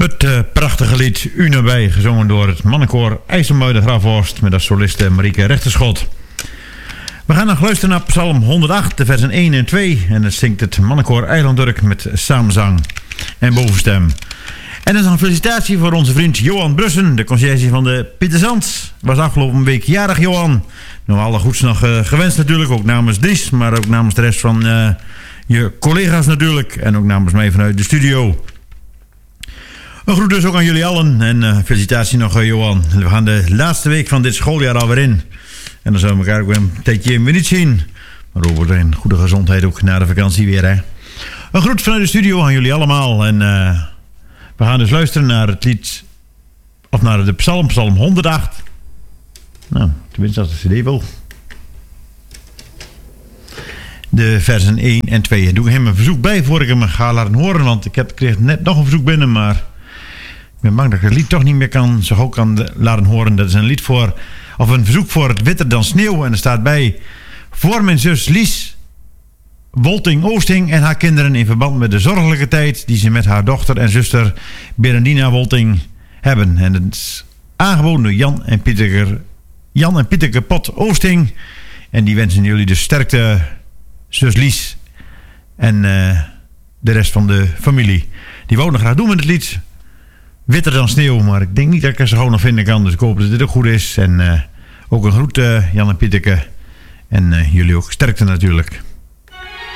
Het prachtige lied Unabij, gezongen door het mannenkoor IJsselmuiden Grafhorst met als soliste Marieke Rechterschot. We gaan nog luisteren naar Psalm 108, de versen 1 en 2. En dat zingt het mannenkoor Eilanddurk met samenzang en bovenstem. En dat is een felicitatie voor onze vriend Johan Brussen, de conciërge van de Pietersand. Was afgelopen week jarig, Johan. Nou, alle goeds nog gewenst natuurlijk, ook namens Dries, maar ook namens de rest van je collega's natuurlijk. En ook namens mij vanuit de studio. Een groet dus ook aan jullie allen en felicitatie nog Johan. We gaan de laatste week van dit schooljaar alweer in. En dan zullen we elkaar ook weer een tijdje weer niet zien. Maar over zijn goede gezondheid ook na de vakantie weer. Hè. Een groet vanuit de studio aan jullie allemaal. En we gaan dus luisteren naar het lied, of naar de psalm 108. Nou, tenminste als de cd wil. De versen 1 en 2. En doe ik hem een verzoek bij voor ik hem ga laten horen. Want ik kreeg net nog een verzoek binnen, maar ik ben bang dat ik het lied toch niet meer kan laten horen. Dat is een lied voor, of een verzoek voor het Witter dan Sneeuw. En er staat bij: voor mijn zus Lies Wolting Oosting en haar kinderen in verband met de zorgelijke tijd die ze met haar dochter en zuster Berendina Wolting hebben. En het is aangeboden door Jan en Pieterke Pot Oosting. En die wensen jullie de sterkte, zus Lies en de rest van de familie. Die wou nog graag doen met het lied Witter dan Sneeuw, maar ik denk niet dat ik er zo gewoon nog vinden kan. Dus ik hoop dat dit ook goed is. En ook een groet Jan en Pieterke. En jullie ook sterkte natuurlijk.